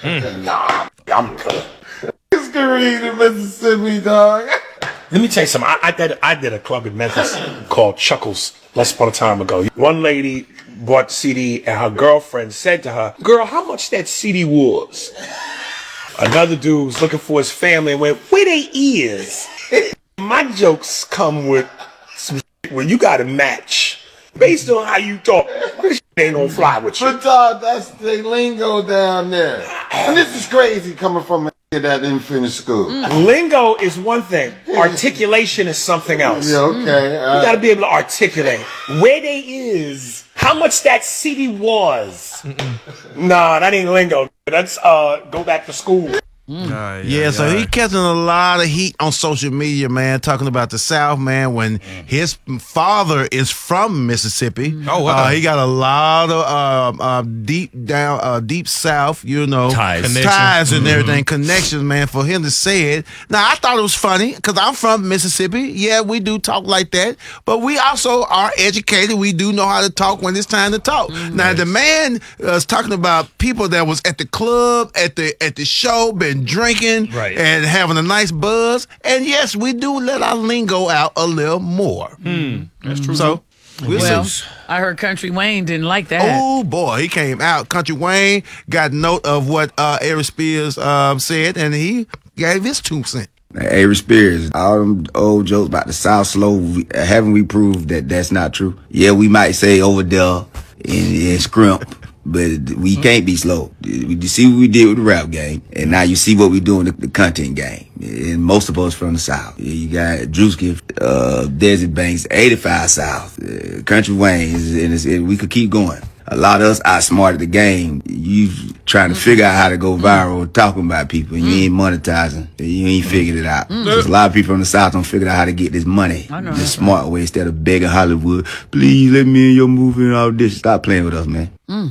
I'm good. It's read in Mississippi, dog. Let me tell you something. I did a club in Memphis called Chuckles once upon a time ago. One lady bought the CD and her girlfriend said to her, "Girl, how much that CD was?" Another dude was looking for his family and went, "Where they is?" My jokes come with some where you got to match. Based on how you talk, this ain't gonna fly with you. But dog, that's the lingo down there. And this is crazy coming from a that didn't finish school. Lingo is one thing. Articulation is something else. Yeah, okay. You gotta be able to articulate. Where they is, how much that CD was. Nah, that ain't lingo. That's go back to school. So he catching a lot of heat on social media, man, talking about the South, man, when his father is from Mississippi. Oh, wow. He got a lot of deep South, you know, ties and everything, connections, man, for him to say it. Now, I thought it was funny because I'm from Mississippi. Yeah, we do talk like that, but we also are educated. We do know how to talk when it's time to talk. Now, the man was talking about people that was at the club, at the show, been drinking and having a nice buzz, and yes, we do let our lingo out a little more. That's true. So well, I heard Country Wayne didn't like that. Oh boy, he came out. Country Wayne got note of what Aries Spears said, and he gave his 2 cents. Aries Spears, all them old jokes about the South slow, haven't we proved that that's not true? Yeah, we might say over there in Scrimp, but we can't be slow. You see what we did with the rap game, and now you see what we do in the content game. And most of us from the South. You got Drewski, Desert Banks, 85 South, Country Wayne, and we could keep going. A lot of us outsmarted the game. You trying to figure out how to go viral talking about people, and you ain't monetizing. You ain't figured it out. There's a lot of people from the South don't figure out how to get this money the smart way instead of begging Hollywood, please let me in your movie and all this. Stop playing with us, man.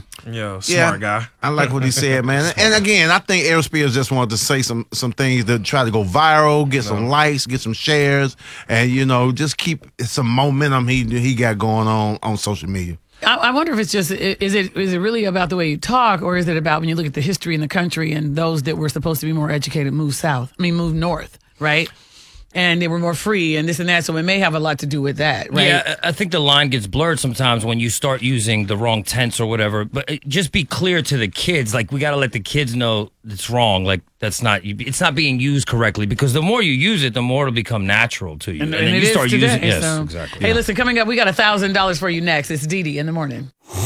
Smart guy. I like what he said, man. And again, I think Aries Spears just wanted to say some things to try to go viral, get some likes, get some shares, and you know, just keep some momentum he got going on social media. I wonder if it's just is it really about the way you talk, or is it about when you look at the history in the country and those that were supposed to be more educated move north, right? And they were more free and this and that, so it may have a lot to do with that, right? Yeah, I think the line gets blurred sometimes when you start using the wrong tense or whatever. But just be clear to the kids. Like, we got to let the kids know it's wrong. Like, it's not being used correctly, because the more you use it, the more it'll become natural to you. And then you start using it. Yes, so. exactly. Hey, listen, coming up, we got $1,000 for you next. It's Dee Dee in the morning.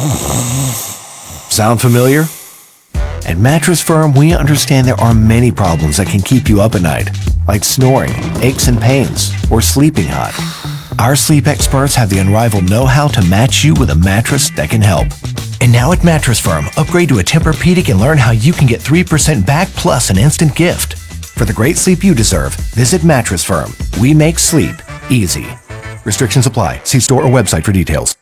Sound familiar? At Mattress Firm, we understand there are many problems that can keep you up at night, like snoring, aches and pains, or sleeping hot. Our sleep experts have the unrivaled know-how to match you with a mattress that can help. And now at Mattress Firm, upgrade to a Tempur-Pedic and learn how you can get 3% back plus an instant gift. For the great sleep you deserve, visit Mattress Firm. We make sleep easy. Restrictions apply. See store or website for details.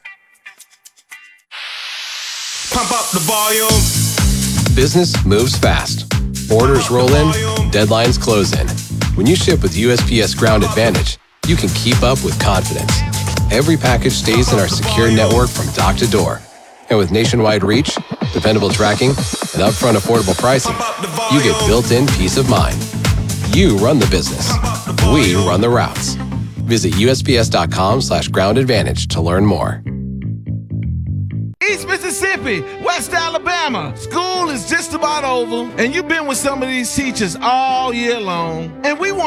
Pump up the volume. Business moves fast. Orders roll in, deadlines close in. When you ship with USPS Ground Advantage, you can keep up with confidence. Every package stays in our secure network from dock to door. And with nationwide reach, dependable tracking, and upfront affordable pricing, you get built-in peace of mind. You run the business. We run the routes. Visit USPS.com/groundadvantage to learn more. East Mississippi, West Alabama. School is just about over, and you've been with some of these teachers all year long, and we want